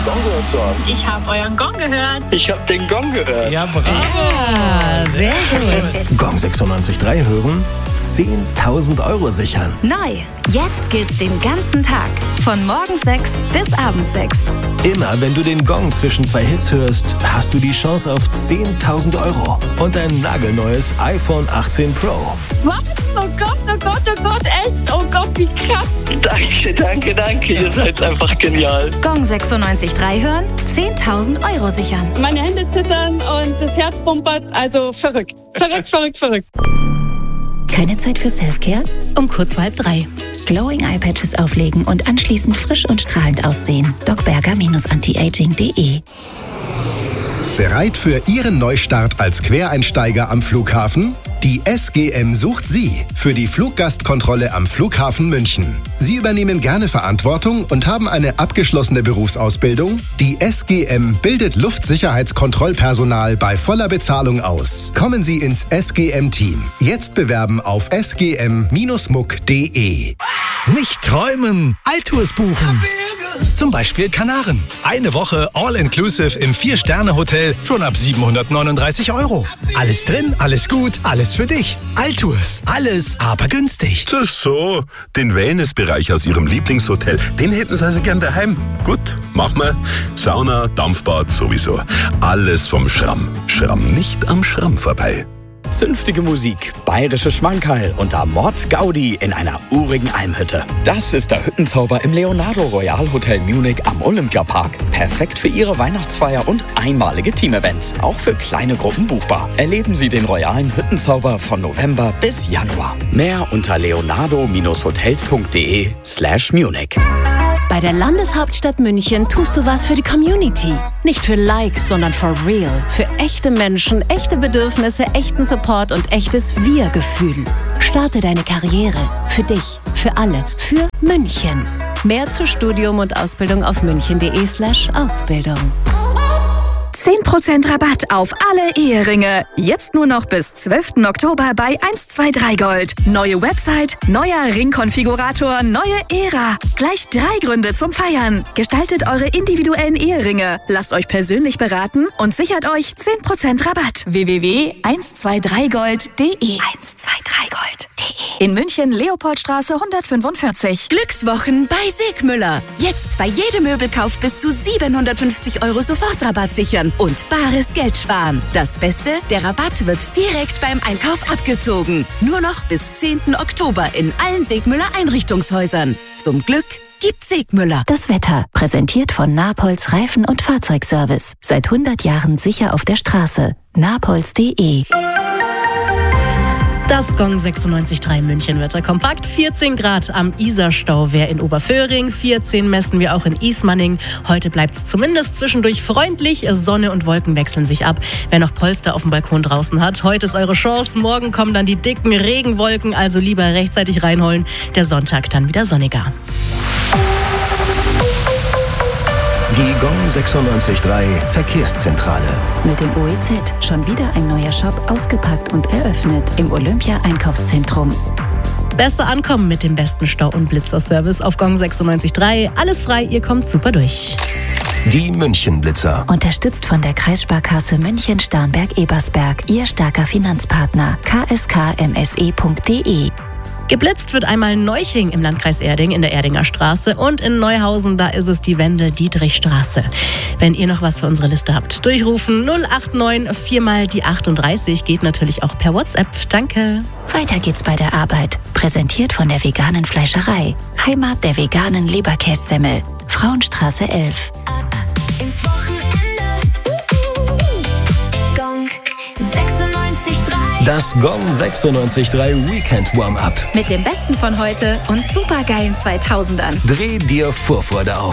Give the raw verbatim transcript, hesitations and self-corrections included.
Gong gehört zu haben. Ich habe euren Gong gehört. Ich habe den Gong gehört. Ja, bravo. Ja, sehr gut. Gong sechsundneunzig Komma drei hören, zehntausend Euro sichern. Neu. Jetzt gilt's den ganzen Tag. Von morgens sechs bis abends sechs. Immer wenn du den Gong zwischen zwei Hits hörst, hast du die Chance auf zehntausend Euro und ein nagelneues iPhone achtzehn Pro. Was? Oh Gott, oh Gott, oh Gott, echt? Oh Gott, wie krass. Danke, danke, danke. Ihr seid einfach genial. Gong sechsundneunzig Komma drei hören, zehntausend Euro sichern. Meine Hände zittern und das Herz pumpert, also verrückt. Verrückt, verrückt, verrückt. Keine Zeit für Selfcare? Um kurz vor halb drei. Glowing Eye Patches auflegen und anschließend frisch und strahlend aussehen. docberger Anti-Aging punkt de. Bereit für Ihren Neustart als Quereinsteiger am Flughafen? Die S G M sucht Sie für die Fluggastkontrolle am Flughafen München. Sie übernehmen gerne Verantwortung und haben eine abgeschlossene Berufsausbildung? Die S G M bildet Luftsicherheitskontrollpersonal bei voller Bezahlung aus. Kommen Sie ins S G M-Team. Jetzt bewerben auf s g m Bindestrich m u c punkt de. Nicht träumen, Alltours buchen. Zum Beispiel Kanaren. Eine Woche All-Inclusive im Vier-Sterne-Hotel schon ab siebenhundertneununddreißig Euro. Alles drin, alles gut, alles für dich. Alltours, alles aber günstig. Das so, den Wellnessbereich aus Ihrem Lieblingshotel, den hätten Sie also gern daheim. Gut, machen wir. Sauna, Dampfbad sowieso. Alles vom Schramm. Schramm nicht am Schramm vorbei. Zünftige Musik, bayerische Schmankerl und der Mordsgaudi in einer urigen Almhütte. Das ist der Hüttenzauber im Leonardo Royal Hotel Munich am Olympiapark. Perfekt für Ihre Weihnachtsfeier und einmalige Teamevents. Auch für kleine Gruppen buchbar. Erleben Sie den royalen Hüttenzauber von November bis Januar. Mehr unter leonardo-hotels.de slash Munich. Bei der Landeshauptstadt München tust du was für die Community. Nicht für Likes, sondern for real. Für echte Menschen, echte Bedürfnisse, echten Support und echtes Wir-Gefühl. Starte deine Karriere. Für dich, für alle, für München. Mehr zu Studium und Ausbildung auf münchen.de slash Ausbildung. zehn Prozent Rabatt auf alle Eheringe. Jetzt nur noch bis zwölften Oktober bei eins zwei drei Gold. Neue Website, neuer Ringkonfigurator, neue Ära. Gleich drei Gründe zum Feiern. Gestaltet eure individuellen Eheringe. Lasst euch persönlich beraten und sichert euch zehn Prozent Rabatt. w w w punkt eins zwei drei gold punkt de eins zwei drei gold punkt de. In München, Leopoldstraße hundertfünfundvierzig. Glückswochen bei Segmüller. Jetzt bei jedem Möbelkauf bis zu siebenhundertfünfzig Euro Sofortrabatt sichern und bares Geld sparen. Das Beste, der Rabatt wird direkt beim Einkauf abgezogen. Nur noch bis zehnten Oktober in allen Segmüller Einrichtungshäusern. Zum Glück gibt Segmüller. Das Wetter, präsentiert von Napolz Reifen- und Fahrzeugservice. Seit hundert Jahren sicher auf der Straße. napolz punkt de. Das Gong sechsundneunzig Komma drei München-Wetter kompakt. vierzehn Grad am Isarstauwehr in Oberföhring. vierzehn messen wir auch in Ismaning. Heute bleibt es zumindest zwischendurch freundlich. Sonne und Wolken wechseln sich ab. Wer noch Polster auf dem Balkon draußen hat, heute ist eure Chance. Morgen kommen dann die dicken Regenwolken, also lieber rechtzeitig reinholen. Der Sonntag dann wieder sonniger. Die Gong sechsundneunzig Komma drei Verkehrszentrale. Mit dem O E Z schon wieder ein neuer Shop ausgepackt und eröffnet im Olympia-Einkaufszentrum. Besser ankommen mit dem besten Stau- und Blitzerservice auf Gong sechsundneunzig Komma drei. Alles frei, ihr kommt super durch. Die München-Blitzer. Unterstützt von der Kreissparkasse München-Starnberg-Ebersberg. Ihr starker Finanzpartner. k s k m s e punkt de. Geblitzt wird einmal Neuching im Landkreis Erding in der Erdinger Straße und in Neuhausen, da ist es die Wendel-Dietrich-Straße. Wenn ihr noch was für unsere Liste habt, durchrufen null acht neun vier mal die achtunddreißig, geht natürlich auch per WhatsApp. Danke. Weiter geht's bei der Arbeit. Präsentiert von der veganen Fleischerei. Heimat der veganen Leberkässemmel. Frauenstraße elf. Ins Wochenende. Gong sechsundneunzig Komma drei. Das Gong sechsundneunzig Komma drei Weekend Warm-Up. Mit dem Besten von heute und supergeilen zweitausendern. Dreh dir Vorfreude auf.